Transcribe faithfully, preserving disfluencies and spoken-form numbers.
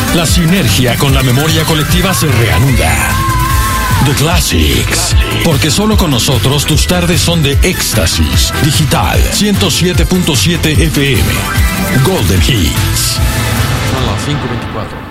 La sinergia con la memoria colectiva se reanuda. The Classics. Porque solo con nosotros tus tardes son de éxtasis. Digital ciento siete punto siete F M. Golden Hits. Son las cinco veinticuatro.